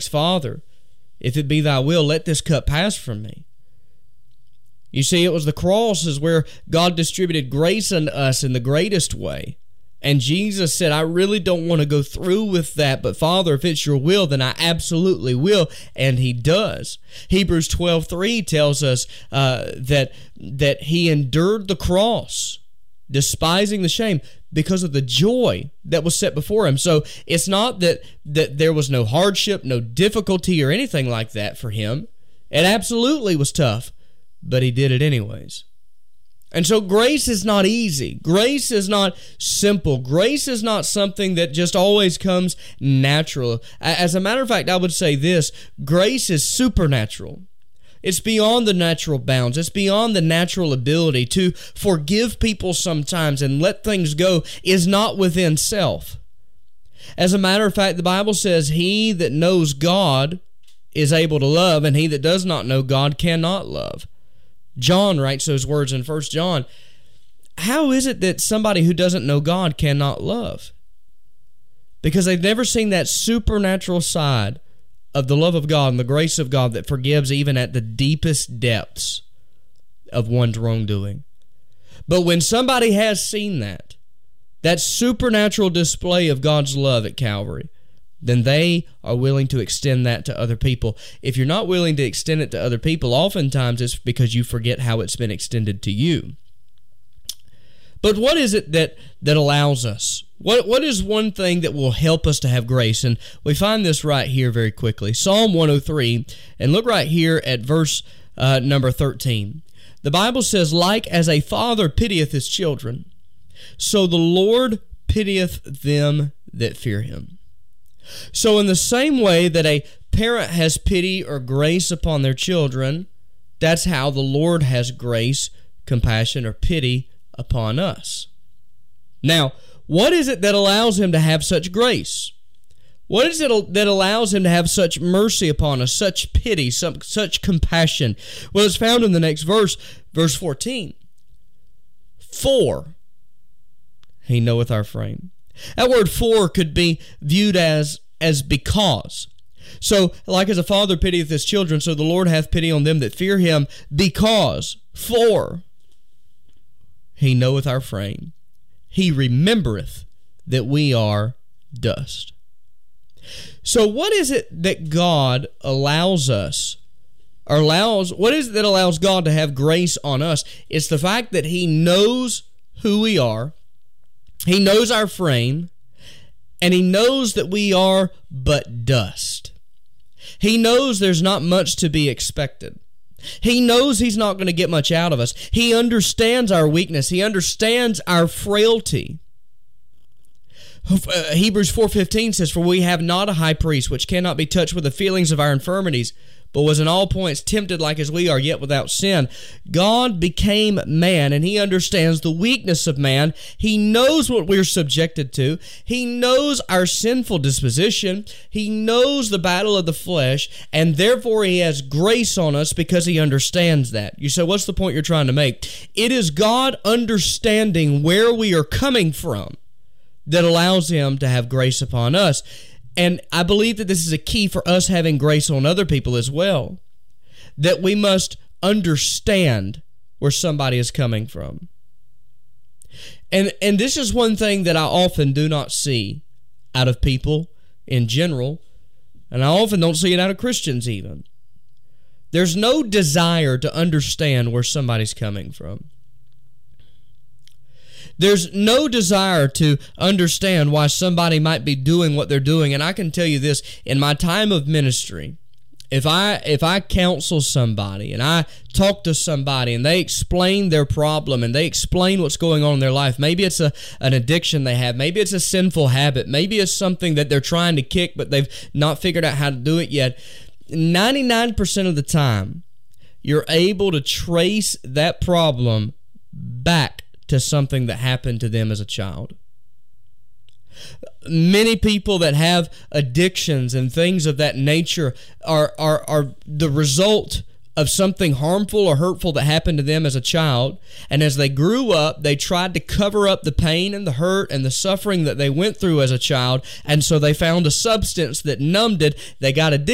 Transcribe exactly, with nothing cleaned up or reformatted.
begs, Father, if it be thy will, let this cup pass from me. You see, it was the cross is where God distributed grace unto us in the greatest way. And Jesus said, I really don't want to go through with that, but Father, if it's your will, then I absolutely will. And he does. Hebrews twelve three tells us uh, that, that he endured the cross, despising the shame, because of the joy that was set before him. So it's not that, that there was no hardship, no difficulty or anything like that for him. It absolutely was tough, but he did it anyways. And so grace is not easy. Grace is not simple. Grace is not something that just always comes natural. As a matter of fact, I would say this: grace is supernatural. It's beyond the natural bounds. It's beyond the natural ability to forgive people sometimes and let things go is not within self. As a matter of fact, the Bible says, he that knows God is able to love, and he that does not know God cannot love. John writes those words in First John. How is it that somebody who doesn't know God cannot love? Because they've never seen that supernatural side of the love of God and the grace of God that forgives even at the deepest depths of one's wrongdoing. But when somebody has seen that, that supernatural display of God's love at Calvary, then they are willing to extend that to other people. If you're not willing to extend it to other people, oftentimes it's because you forget how it's been extended to you. But what is it that, that allows us? What What is one thing that will help us to have grace? And we find this right here very quickly. Psalm one oh three, and look right here at verse uh, number thirteen. The Bible says, like as a father pitieth his children, so the Lord pitieth them that fear him. So in the same way that a parent has pity or grace upon their children, that's how the Lord has grace, compassion, or pity upon us. Now, what is it that allows him to have such grace? What is it that allows him to have such mercy upon us, such pity, some, such compassion? Well, it's found in the next verse, verse fourteen. For he knoweth our frame. That word for could be viewed as, as because. So, like as a father pitieth his children, so the Lord hath pity on them that fear him, because, for he knoweth our frame. He remembereth that we are dust. So what is it that God allows us, or allows, what is it that allows God to have grace on us? It's the fact that he knows who we are, he knows our frame, and he knows that we are but dust. He knows there's not much to be expected. He knows he's not going to get much out of us. He understands our weakness. He understands our frailty. Hebrews four fifteen says, for we have not a high priest which cannot be touched with the feelings of our infirmities, but was in all points tempted like as we are, yet without sin. God became man, and he understands the weakness of man. He knows what we're subjected to. He knows our sinful disposition. He knows the battle of the flesh, and therefore he has grace on us because he understands that. You say, what's the point you're trying to make? It is God understanding where we are coming from that allows him to have grace upon us. And I believe that this is a key for us having grace on other people as well, that we must understand where somebody is coming from. And and this is one thing that I often do not see out of people in general, and I often don't see it out of Christians even. There's no desire to understand where somebody's coming from. There's no desire to understand why somebody might be doing what they're doing. And I can tell you this, in my time of ministry, if I if I counsel somebody and I talk to somebody and they explain their problem and they explain what's going on in their life, maybe it's a an addiction they have, maybe it's a sinful habit, maybe it's something that they're trying to kick but they've not figured out how to do it yet, ninety-nine percent of the time, you're able to trace that problem back to something that happened to them as a child. Many people that have addictions and things of that nature are, are, are the result of something harmful or hurtful that happened to them as a child, and as they grew up, they tried to cover up the pain and the hurt and the suffering that they went through as a child, and so they found a substance that numbed it. They got addicted